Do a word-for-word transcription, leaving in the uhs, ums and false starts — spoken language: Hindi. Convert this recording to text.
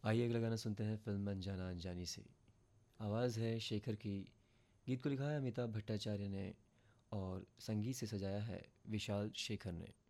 आइए अगला गाना सुनते हैं फिल्म अनजाना अनजानी से। आवाज़ है शेखर की, गीत को लिखा है अमिताभ भट्टाचार्य ने और संगीत से सजाया है विशाल शेखर ने।